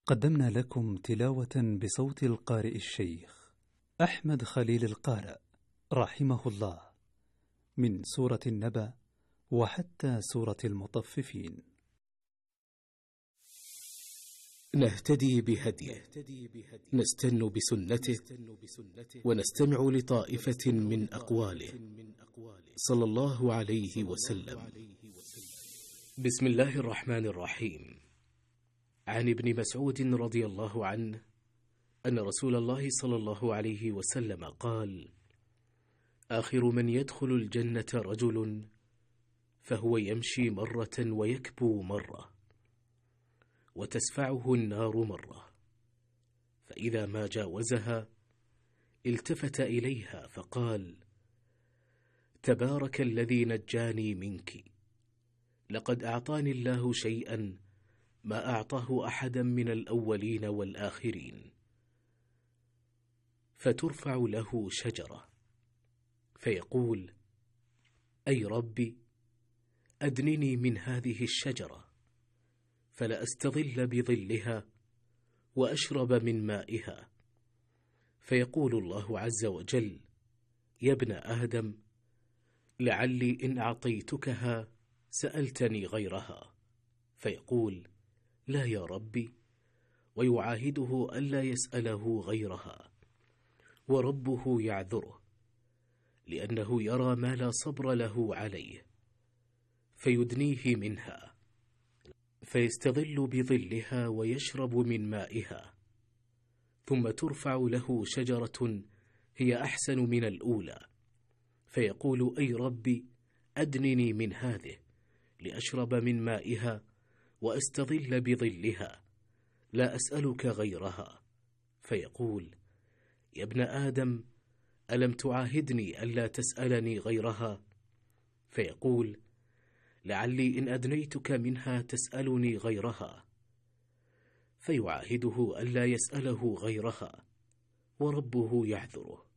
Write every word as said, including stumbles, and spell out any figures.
قدمنا لكم تلاوة بصوت القارئ الشيخ أحمد خليل القارئ رحمه الله من سورة النبأ وحتى سورة المطففين. نهتدي بهديه، نستن بسنته، ونستمع لطائفة من أقواله صلى الله عليه وسلم. بسم الله الرحمن الرحيم. عن ابن مسعود رضي الله عنه أن رسول الله صلى الله عليه وسلم قال: آخر من يدخل الجنة رجل فهو يمشي مرة ويكبو مرة، وتسفعه النار مرة، فإذا ما جاوزها التفت إليها فقال: تبارك الذي نجاني منك، لقد أعطاني الله شيئا ما أعطاه أحدا من الأولين والآخرين. فترفع له شجرة فيقول: أي ربي، أدنني من هذه الشجرة فلأستظل بظلها وأشرب من مائها. فيقول الله عز وجل: يا ابن آدم، لعلي إن أعطيتكها سألتني غيرها. فيقول: لا يا ربي، ويعاهده ألا يسأله غيرها، وربه يعذره لأنه يرى ما لا صبر له عليه، فيدنيه منها فيستظل بظلها ويشرب من مائها. ثم ترفع له شجرة هي أحسن من الأولى، فيقول: أي ربي، أدنني من هذه لأشرب من مائها وأستظل بظلها، لا أسألك غيرها. فيقول: يا ابن آدم، ألم تعاهدني ألا تسألني غيرها؟ فيقول: لعلي إن أدنيتك منها تسألني غيرها. فيعاهده ألا يسأله غيرها، وربه يعذره